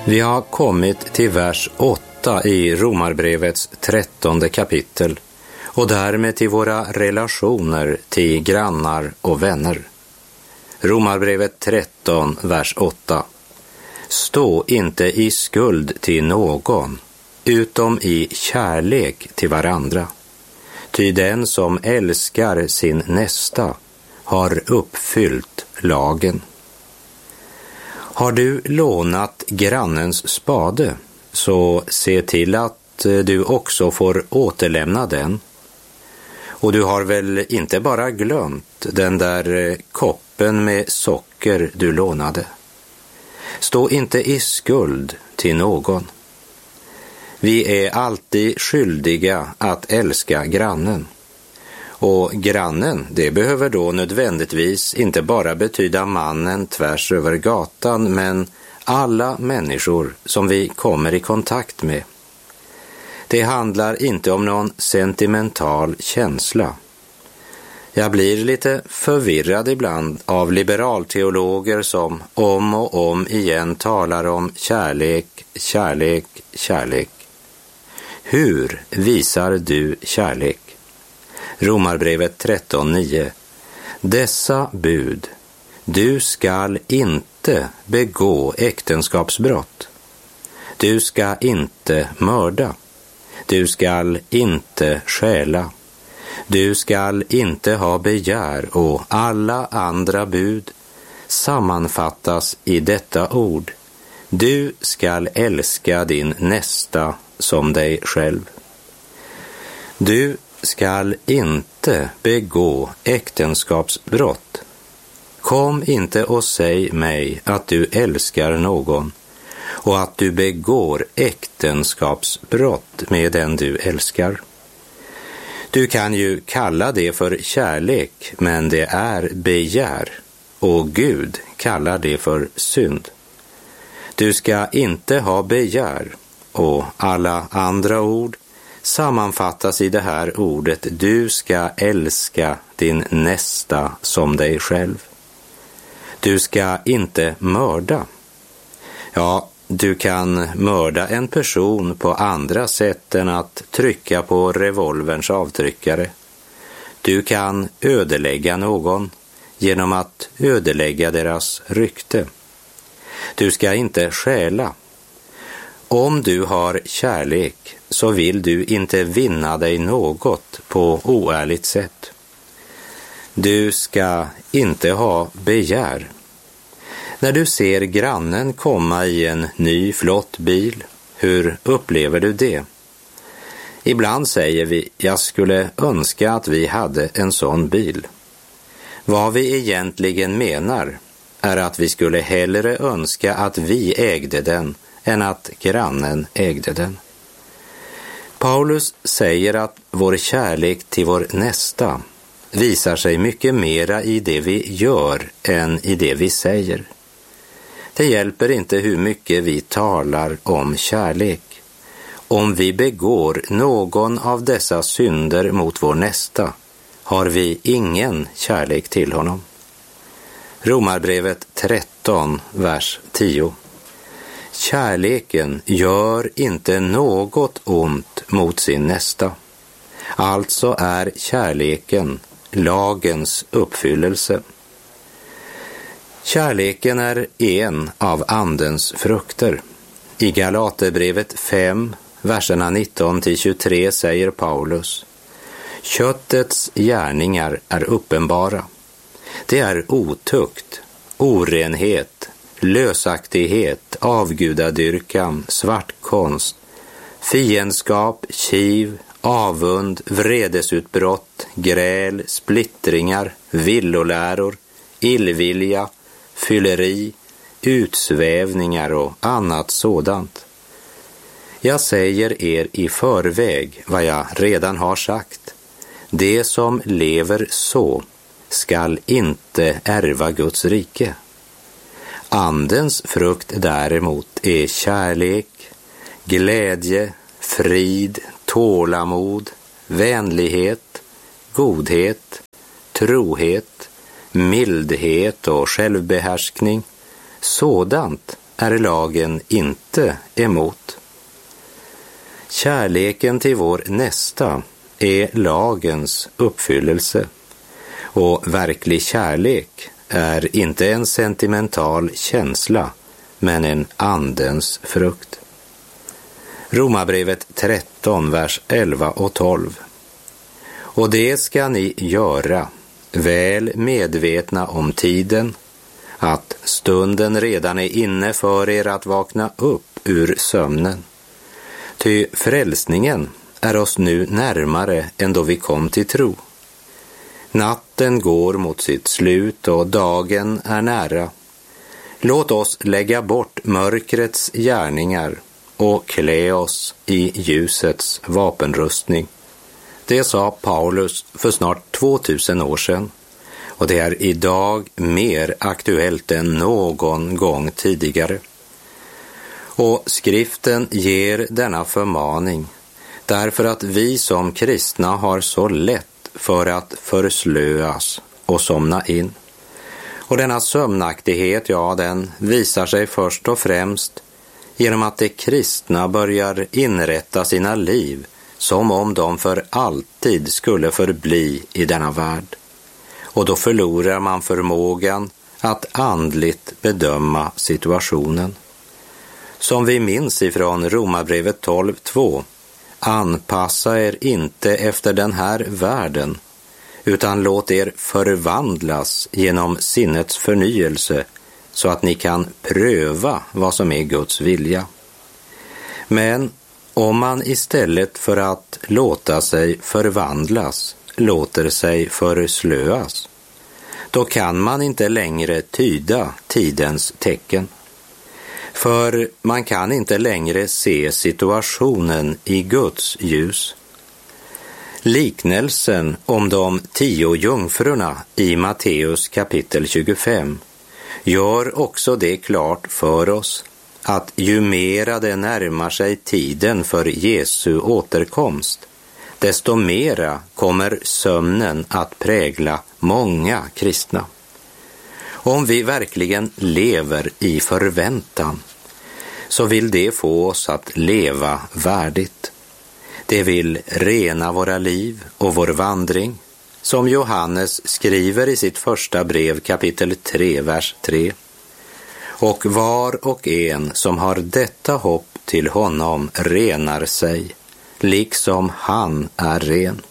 Vi har kommit till vers 8 i Romarbrevets 13:e kapitel och därmed till våra relationer till grannar och vänner. Romarbrevet 13, vers 8. Stå inte i skuld till någon, utom i kärlek till varandra. Ty den som älskar sin nästa har uppfyllt lagen. Har du lånat grannens spade, så se till att du också får återlämna den. Och du har väl inte bara glömt den där koppen med socker du lånade. Stå inte i skuld till någon. Vi är alltid skyldiga att älska grannen. Och grannen, det behöver då nödvändigtvis inte bara betyda mannen tvärs över gatan, men alla människor som vi kommer i kontakt med. Det handlar inte om någon sentimental känsla. Jag blir lite förvirrad ibland av liberalteologer som om och om igen talar om kärlek, kärlek, kärlek. Hur visar du kärlek? Romarbrevet 13:9. Dessa bud: du skall inte begå äktenskapsbrott. Du ska inte mörda. Du skall inte stjäla. Du skall inte ha begär, och alla andra bud sammanfattas i detta ord: du skall älska din nästa som dig själv. Du skall inte begå äktenskapsbrott. Kom inte och säg mig att du älskar någon och att du begår äktenskapsbrott med den du älskar. Du kan ju kalla det för kärlek, men det är begär, och Gud kallar det för synd. Du ska inte ha begär, och alla andra ord sammanfattas i det här ordet: du ska älska din nästa som dig själv. Du ska inte mörda. Ja, du kan mörda en person på andra sätt än att trycka på revolverns avtryckare. Du kan ödelägga någon genom att ödelägga deras rykte. Du ska inte stjäla. Om du har kärlek så vill du inte vinna dig något på oärligt sätt. Du ska inte ha begär. När du ser grannen komma i en ny flott bil, hur upplever du det? Ibland säger vi: jag skulle önska att vi hade en sån bil. Vad vi egentligen menar är att vi skulle hellre önska att vi ägde den än att grannen ägde den. Paulus säger att vår kärlek till vår nästa visar sig mycket mera i det vi gör än i det vi säger. Det hjälper inte hur mycket vi talar om kärlek. Om vi begår någon av dessa synder mot vår nästa har vi ingen kärlek till honom. Romarbrevet 13, vers 10. Kärleken gör inte något ont mot sin nästa. Alltså är kärleken lagens uppfyllelse. Kärleken är en av andens frukter. I Galaterbrevet 5, verserna 19-23 säger Paulus: köttets gärningar är uppenbara. Det är otukt, orenhet, lösaktighet, avgudadyrkan, svartkonst, fiendskap, kiv, avund, vredesutbrott, gräl, splittringar, villoläror, illvilja, fylleri, utsvävningar och annat sådant. Jag säger er i förväg vad jag redan har sagt: det som lever så skall inte ärva Guds rike. Andens frukt däremot är kärlek, glädje, frid, tålamod, vänlighet, godhet, trohet, mildhet och självbehärskning. Sådant är lagen inte emot. Kärleken till vår nästa är lagens uppfyllelse, och verklig kärlek är inte en sentimental känsla, men en andens frukt. Romarbrevet 13, vers 11 och 12. Och det ska ni göra, väl medvetna om tiden, att stunden redan är inne för er att vakna upp ur sömnen. Ty frälsningen är oss nu närmare än då vi kom till tro. Natten går mot sitt slut och dagen är nära. Låt oss lägga bort mörkrets gärningar och klä oss i ljusets vapenrustning. Det sa Paulus för snart 2000 år sedan, och det är idag mer aktuellt än någon gång tidigare. Och skriften ger denna förmaning därför att vi som kristna har så lätt för att förslöas och somna in. Och denna sömnaktighet, den visar sig först och främst genom att de kristna börjar inrätta sina liv som om de för alltid skulle förbli i denna värld. Och då förlorar man förmågan att andligt bedöma situationen. Som vi minns ifrån Romarbrevet 12:2, anpassa er inte efter den här världen, utan låt er förvandlas genom sinnets förnyelse, så att ni kan pröva vad som är Guds vilja. Men om man istället för att låta sig förvandlas låter sig förslöas, då kan man inte längre tyda tidens tecken. För man kan inte längre se situationen i Guds ljus. Liknelsen om de 10 jungfrurna i Matteus kapitel 25 gör också det klart för oss att ju mera det närmar sig tiden för Jesu återkomst, desto mera kommer sömnen att prägla många kristna. Om vi verkligen lever i förväntan, så vill det få oss att leva värdigt. Det vill rena våra liv och vår vandring, som Johannes skriver i sitt första brev kapitel 3, vers 3. Och var och en som har detta hopp till honom renar sig, liksom han är ren.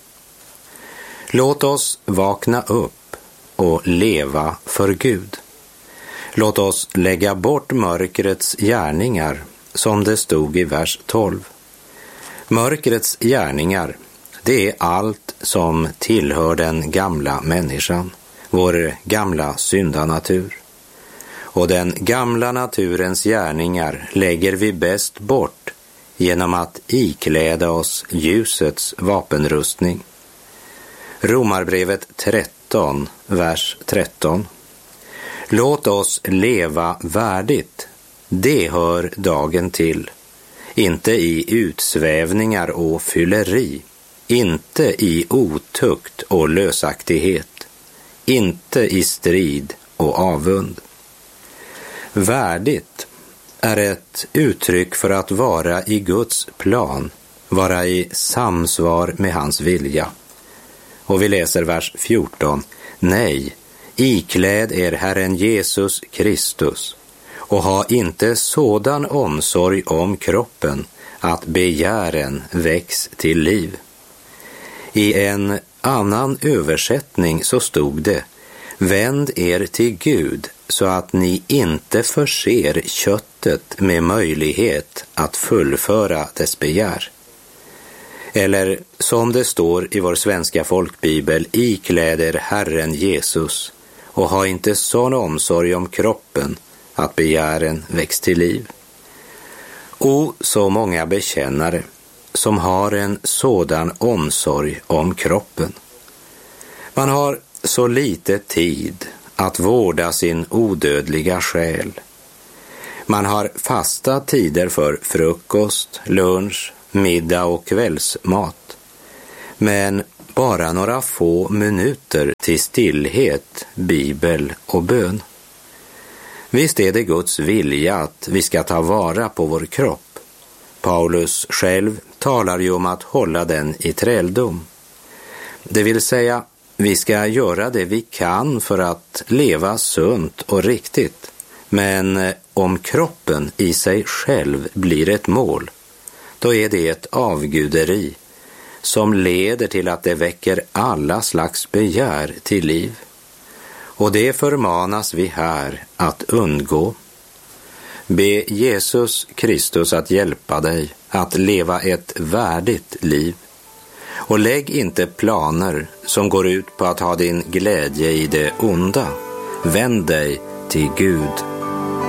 Låt oss vakna upp och leva för Gud. Låt oss lägga bort mörkrets gärningar, som det stod i vers 12. Mörkrets gärningar, det är allt som tillhör den gamla människan, vår gamla syndanatur. Och den gamla naturens gärningar lägger vi bäst bort genom att ikläda oss ljusets vapenrustning. Romarbrevet 13, vers 13. Låt oss leva värdigt, det hör dagen till. Inte i utsvävningar och fylleri, inte i otukt och lösaktighet, inte i strid och avund. Värdigt är ett uttryck för att vara i Guds plan, vara i samsvar med hans vilja. Och vi läser vers 14. Nej, ikläd er Herren Jesus Kristus och ha inte sådan omsorg om kroppen att begären väcks till liv. I en annan översättning så stod det: vänd er till Gud så att ni inte förser köttet med möjlighet att fullföra dess begär. Eller som det står i vår svenska folkbibel, ikläder Herren Jesus och ha inte sån omsorg om kroppen att begären väcks till liv. Och så många bekännare som har en sådan omsorg om kroppen. Man har så lite tid att vårda sin odödliga själ. Man har fasta tider för frukost, lunch, middag och kvällsmat. Men bara några få minuter till stillhet, bibel och bön. Visst är det Guds vilja att vi ska ta vara på vår kropp. Paulus själv talar ju om att hålla den i träldom. Det vill säga, vi ska göra det vi kan för att leva sunt och riktigt. Men om kroppen i sig själv blir ett mål, då är det ett avguderi som leder till att det väcker alla slags begär till liv. Och det förmanas vi här att undgå. Be Jesus Kristus att hjälpa dig att leva ett värdigt liv. Och lägg inte planer som går ut på att ha din glädje i det onda. Vänd dig till Gud